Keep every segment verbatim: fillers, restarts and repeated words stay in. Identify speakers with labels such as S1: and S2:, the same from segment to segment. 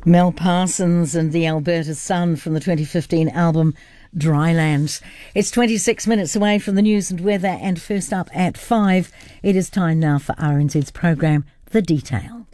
S1: Mel Parsons and the Alberta Sun from the twenty fifteen album Drylands. It's twenty-six minutes away from the news and weather, and first up at five, it is time now for R N Z's programme, The Detail.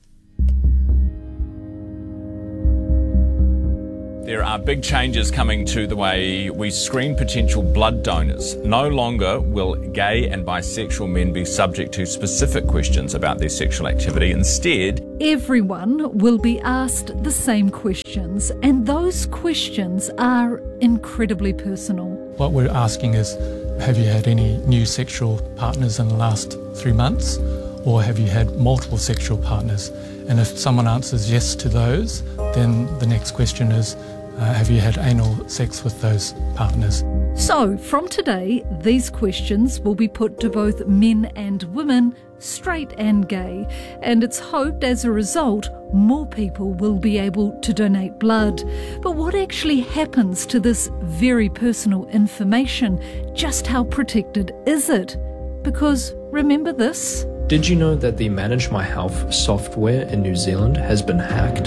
S2: There are big changes coming to the way we screen potential blood donors. No longer will gay and bisexual men be subject to specific questions about their sexual activity. Instead,
S3: everyone will be asked the same questions, and those questions are incredibly personal.
S4: What we're asking is, have you had any new sexual partners in the last three months? Or have you had multiple sexual partners? And if someone answers yes to those, then the next question is, uh, have you had anal sex with those partners?
S3: So, from today, these questions will be put to both men and women, straight and gay, and it's hoped as a result more people will be able to donate blood. But what actually happens to this very personal information? Just how protected is it? Because remember this?
S5: Did you know that the Manage My Health software in New Zealand has been hacked?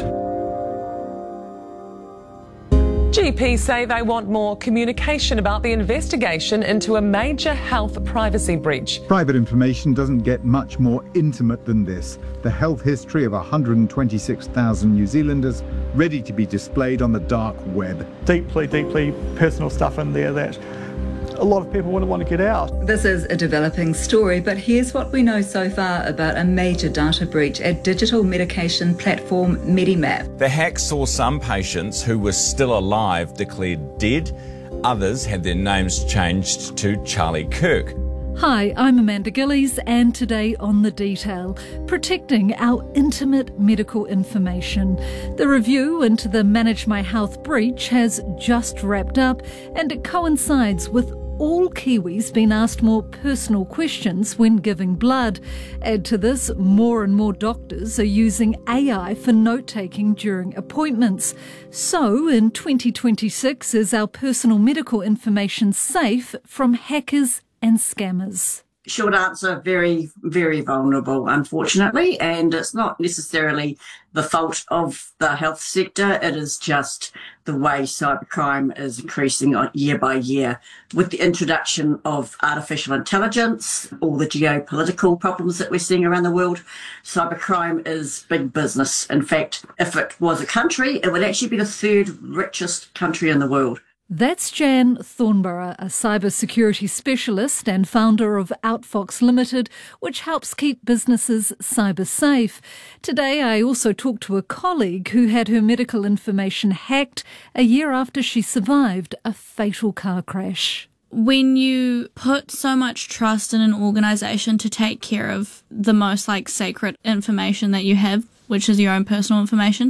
S6: G Ps say they want more communication about the investigation into a major health privacy breach.
S7: Private information doesn't get much more intimate than this. The health history of one hundred twenty-six thousand New Zealanders ready to be displayed on the dark web.
S8: Deeply, deeply personal stuff in there that a lot of people wouldn't want to get out.
S9: This is a developing story, but here's what we know so far about a major data breach at digital medication platform Medimap.
S2: the hack saw some patients who were still alive declared dead. Others had their names changed to Charlie Kirk.
S3: Hi, I'm Amanda Gillies, and today on The Detail, protecting our intimate medical information. The review into the Manage My Health breach has just wrapped up, and it coincides with all Kiwis being asked more personal questions when giving blood. Add to this, more and more doctors are using A I for note-taking during appointments. So, in twenty twenty-six, is our personal medical information safe from hackers and scammers?
S10: Short answer, very, very vulnerable, unfortunately, and it's not necessarily the fault of the health sector. It is just the way cybercrime is increasing on year by year. With the introduction of artificial intelligence, all the geopolitical problems that we're seeing around the world, cybercrime is big business. In fact, if it was a country, it would actually be the third richest country in the world.
S3: That's Jan Thornborough, a cybersecurity specialist and founder of Outfox Limited, which helps keep businesses cyber safe. Today, I also talked to a colleague who had her medical information hacked a year after she survived a fatal car crash.
S11: When you put so much trust in an organisation to take care of the most like sacred information that you have, which is your own personal information,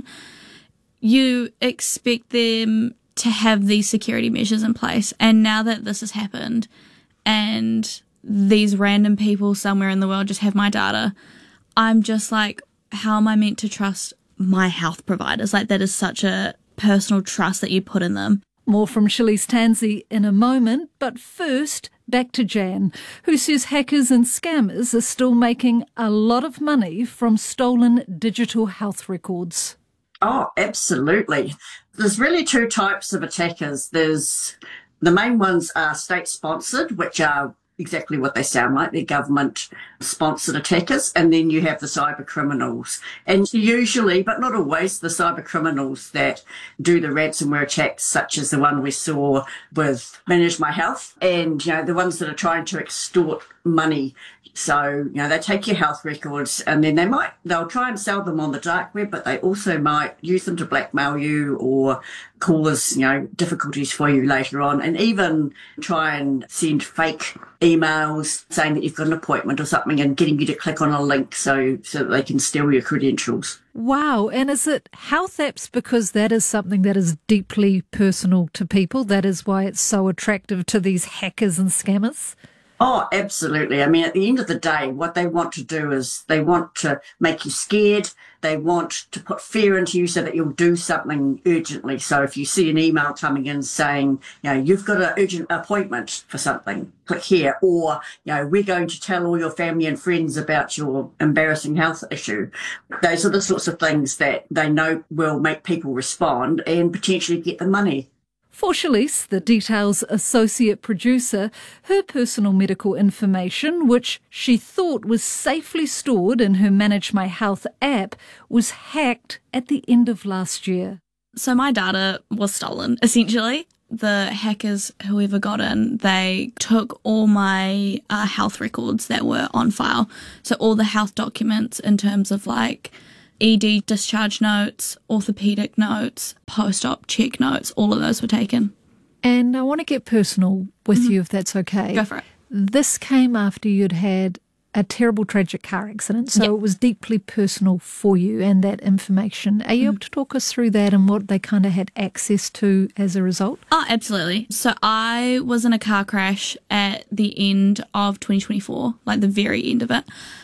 S11: you expect them to have these security measures in place. And now that this has happened and these random people somewhere in the world just have my data, I'm just like, how am I meant to trust my health providers? Like, that is such a personal trust that you put in them.
S3: More from Shirley's Tansey in a moment, but first, back to Jan, who says hackers and scammers are still making a lot of money from stolen digital health records.
S10: Oh, absolutely. There's really two types of attackers. There's the main ones are state-sponsored, which are exactly what they sound like. They're government-sponsored attackers. And then you have the cyber criminals. And usually, but not always, the cyber criminals that do the ransomware attacks, such as the one we saw with Manage My Health, and, you know, the ones that are trying to extort money. So, you know, they take your health records and then they might, they'll try and sell them on the dark web, but they also might use them to blackmail you or cause, you know, difficulties for you later on, and even try and send fake emails saying that you've got an appointment or something and getting you to click on a link so, so that they can steal your credentials.
S3: Wow. And is it health apps? Because that is something that is deeply personal to people. That is why it's so attractive to these hackers and scammers.
S10: Oh, absolutely. I mean, at the end of the day, what they want to do is they want to make you scared. They want to put fear into you so that you'll do something urgently. So if you see an email coming in saying, you know, you've got an urgent appointment for something, click here. Or, you know, we're going to tell all your family and friends about your embarrassing health issue. Those are the sorts of things that they know will make people respond and potentially get the money.
S3: For Shalise, the Detail's associate producer, her personal medical information, which she thought was safely stored in her Manage My Health app, was hacked at the end of last year.
S11: So my data was stolen, essentially. The hackers, whoever got in, they took all my uh, health records that were on file. So all the health documents in terms of like E D discharge notes, orthopaedic notes, post-op check notes, all of those were taken.
S3: And I want to get personal with mm-hmm. you, if that's okay.
S11: Go for it.
S3: This came after you'd had a terrible, tragic car accident, so yep. it was deeply personal for you and that information. Are you mm-hmm. able to talk us through that and what they kind of had access to as a result?
S11: Oh, absolutely. So I was in a car crash at the end of twenty twenty-four, like the very end of it.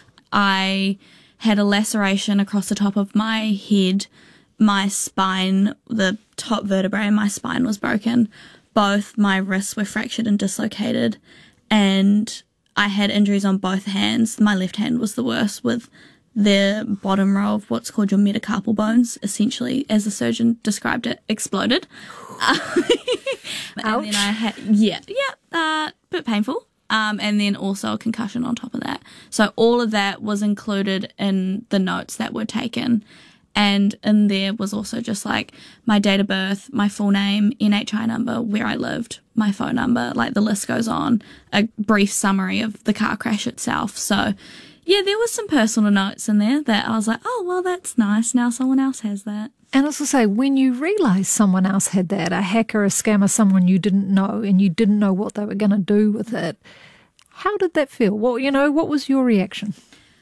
S11: I had a laceration across the top of my head. My spine, the top vertebrae in my spine was broken. Both my wrists were fractured and dislocated, and I had injuries on both hands. My left hand was the worst, with the bottom row of what's called your metacarpal bones, essentially, as the surgeon described it, exploded. and
S3: Ouch.
S11: then I had, yeah, yeah, uh, bit painful. Um, and then also a concussion on top of that. So all of that was included in the notes that were taken. And in there was also just like my date of birth, my full name, N H I number, where I lived, my phone number, like the list goes on, a brief summary of the car crash itself. So yeah, there was some personal notes in there that I was like, oh, well, that's nice. Now someone else has that.
S3: And as I say, when you realise someone else had that, a hacker, a scammer, someone you didn't know, and you didn't know what they were going to do with it, how did that feel? Well, you know, what was your reaction?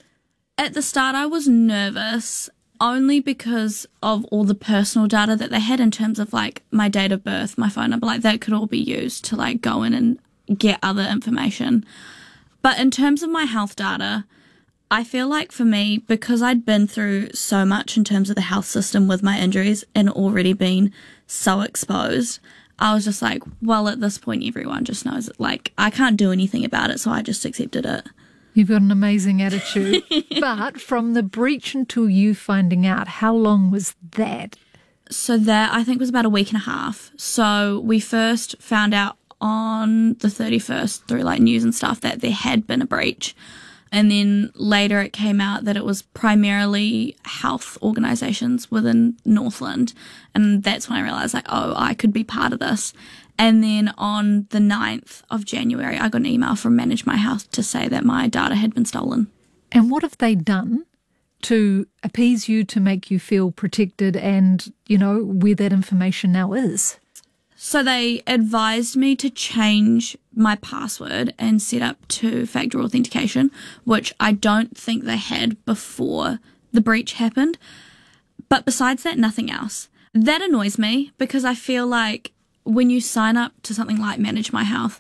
S11: At the start, I was nervous, only because of all the personal data that they had in terms of like my date of birth, my phone number, like that could all be used to like go in and get other information. But in terms of my health data, I feel like for me, because I'd been through so much in terms of the health system with my injuries and already been so exposed, I was just like, well, at this point, everyone just knows it. Like, I can't do anything about it, so I just accepted it.
S3: You've got an amazing attitude. But from the breach until you finding out, how long was that?
S11: So that, I think, was about a week and a half. So we first found out on the thirty-first through, like, news and stuff that there had been a breach. And then later it came out that it was primarily health organisations within Northland. And that's when I realised, like, oh, I could be part of this. And then on the ninth of January, I got an email from Manage My Health to say that my data had been stolen.
S3: And what have they done to appease you, to make you feel protected and, you know, where that information now is?
S11: So they advised me to change my password and set up two-factor authentication, which I don't think they had before the breach happened. But besides that, nothing else. That annoys me because I feel like when you sign up to something like Manage My Health,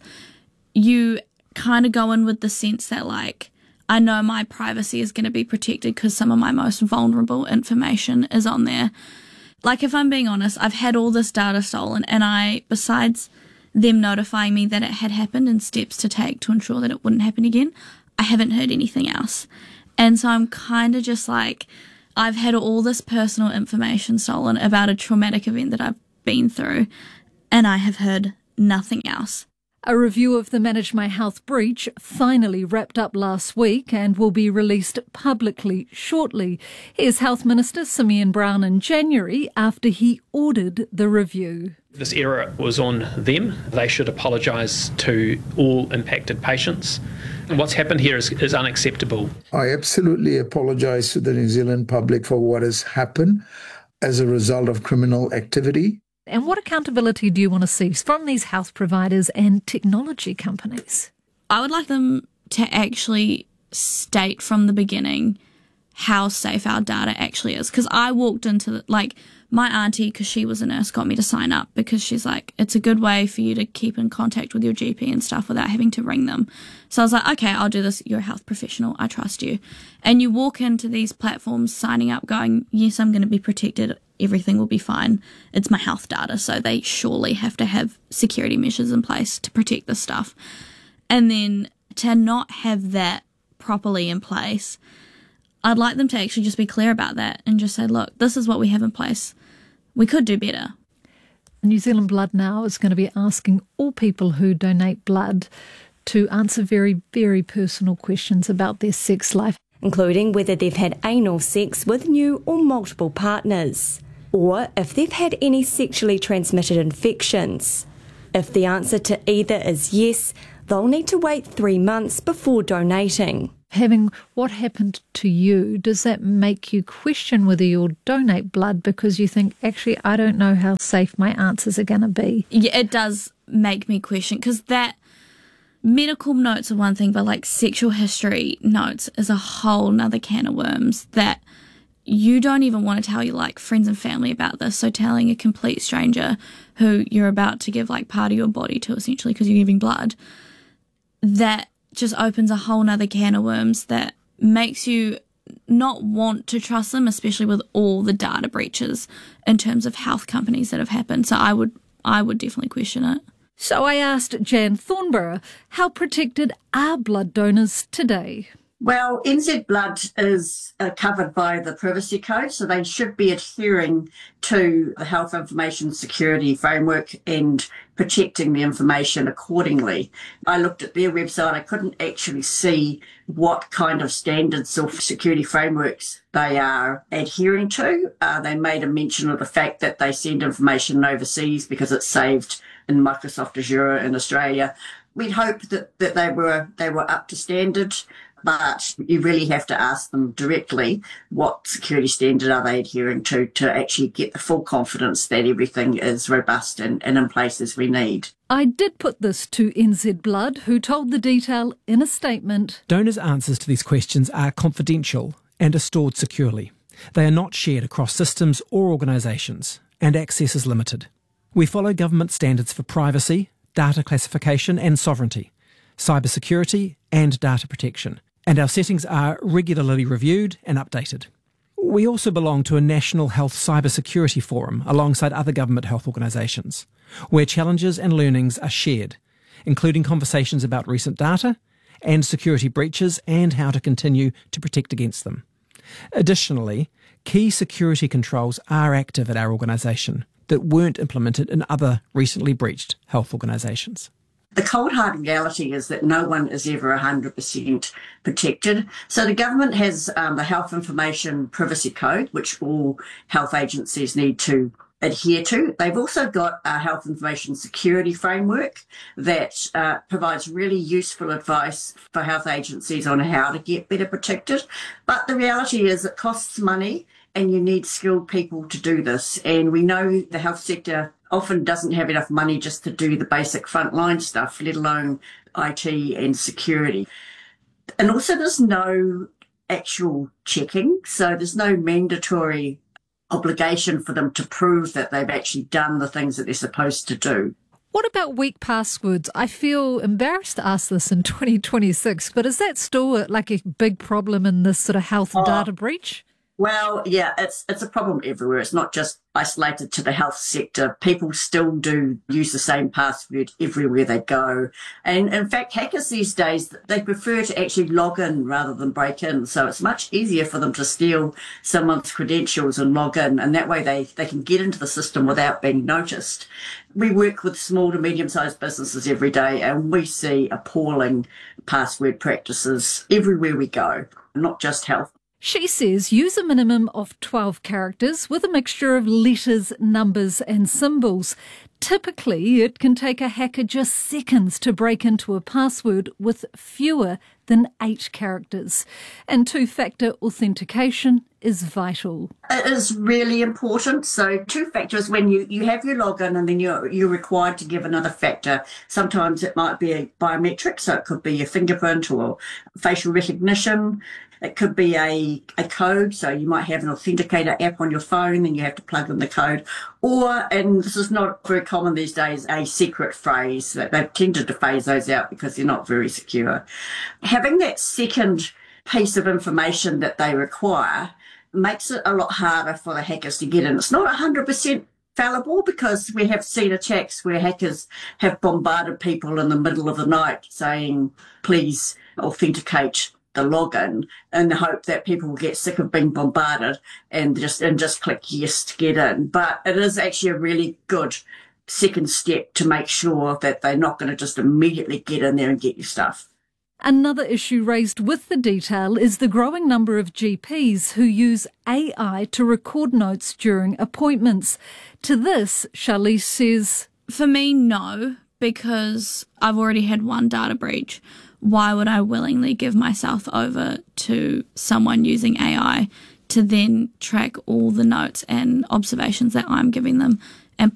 S11: you kind of go in with the sense that, like, I know my privacy is going to be protected because some of my most vulnerable information is on there. Like, if I'm being honest, I've had all this data stolen, and I, besides them notifying me that it had happened and steps to take to ensure that it wouldn't happen again, I haven't heard anything else. And so I'm kind of just like, I've had all this personal information stolen about a traumatic event that I've been through, and I have heard nothing else.
S3: A review of the Manage My Health breach finally wrapped up last week and will be released publicly shortly. Here's Health Minister Simeon Brown in January after he ordered the review.
S12: This error was on them. They should apologise to all impacted patients. And what's happened here is, is unacceptable.
S13: I absolutely apologise to the New Zealand public for what has happened as a result of criminal activity.
S3: And what accountability do you want to see from these health providers and technology companies?
S11: I would like them to actually state from the beginning how safe our data actually is. Because I walked into, the, like, my auntie, because she was a nurse, got me to sign up because she's like, it's a good way for you to keep in contact with your G P and stuff without having to ring them. So I was like, okay, I'll do this. You're a health professional. I trust you. And you walk into these platforms signing up going, yes, I'm going to be protected. Everything will be fine. It's my health data. So they surely have to have security measures in place to protect this stuff. And then to not have that properly in place, I'd like them to actually just be clear about that and just say, look, this is what we have in place. We could do better.
S3: New Zealand Blood Now is going to be asking all people who donate blood to answer very, very personal questions about their sex life,
S14: including whether they've had anal sex with new or multiple partners, or if they've had any sexually transmitted infections. If the answer to either is yes, they'll need to wait three months before donating.
S3: Having what happened to you, does that make you question whether you'll donate blood because you think, actually, I don't know how safe my answers are going to be?
S11: Yeah, it does make me question, because that medical notes are one thing, but like sexual history notes is a whole nother can of worms that you don't even want to tell your like friends and family about this. So telling a complete stranger who you're about to give like part of your body to, essentially because you're giving blood, that just opens a whole nother can of worms that makes you not want to trust them, especially with all the data breaches in terms of health companies that have happened. So I would I would definitely question it.
S3: So I asked Jan Thornborough, how protected are blood donors today?
S10: Well, N Z Blood is uh, covered by the Privacy Code, so they should be adhering to the Health Information Security Framework and protecting the information accordingly. I looked at their website. I couldn't actually see what kind of standards or security frameworks they are adhering to. Uh, they made a mention of the fact that they send information overseas because it's saved in Microsoft Azure in Australia. We'd hope that, that they were they were up to standard, but you really have to ask them directly what security standard are they adhering to to actually get the full confidence that everything is robust and, and in place as we need.
S3: I did put this to N Z Blood, who told the detail in a statement.
S15: Donors' answers to these questions are confidential and are stored securely. They are not shared across systems or organisations, and access is limited. We follow government standards for privacy, data classification and sovereignty, cybersecurity and data protection, and our settings are regularly reviewed and updated. We also belong to a national health cybersecurity forum alongside other government health organisations, where challenges and learnings are shared, including conversations about recent data and security breaches and how to continue to protect against them. Additionally, key security controls are active at our organisation that weren't implemented in other recently breached health organisations.
S10: The cold hard reality is that no one is ever one hundred percent protected. So the government has um, the Health Information Privacy Code, which all health agencies need to adhere to. They've also got a Health Information Security Framework that uh, provides really useful advice for health agencies on how to get better protected. But the reality is it costs money and you need skilled people to do this. And we know the health sector often doesn't have enough money just to do the basic frontline stuff, let alone I T and security. And also there's no actual checking, so there's no mandatory obligation for them to prove that they've actually done the things that they're supposed to do.
S3: What about weak passwords? I feel embarrassed to ask this in twenty twenty-six, but is that still like a big problem in this sort of health oh. data breach?
S10: Well, yeah, it's it's a problem everywhere. It's not just isolated to the health sector. People still do use the same password everywhere they go. And in fact, hackers these days, they prefer to actually log in rather than break in. So it's much easier for them to steal someone's credentials and log in. And that way they, they can get into the system without being noticed. We work with small to medium-sized businesses every day, and we see appalling password practices everywhere we go, not just health.
S3: She says use a minimum of twelve characters with a mixture of letters, numbers and symbols. Typically, it can take a hacker just seconds to break into a password with fewer than eight characters. And two-factor authentication is vital.
S10: It is really important. So two-factor is when you, you have your login and then you're, you're required to give another factor. Sometimes it might be a biometric, so it could be your fingerprint or facial recognition. It could be a, a code, so you might have an authenticator app on your phone and you have to plug in the code. Or, and this is not very common these days, a secret phrase. That they've tended to phase those out because they're not very secure. Having that second piece of information that they require makes it a lot harder for the hackers to get in. It's not one hundred percent fallible, because we have seen attacks where hackers have bombarded people in the middle of the night saying, please authenticate the login, in the hope that people will get sick of being bombarded and just and just click yes to get in. But it is actually a really good second step to make sure that they're not going to just immediately get in there and get your stuff.
S3: Another issue raised with the detail is the growing number of G Ps who use A I to record notes during appointments. To this, Charlize says,
S11: for me, no, because I've already had one data breach. Why would I willingly give myself over to someone using A I to then track all the notes and observations that I'm giving them?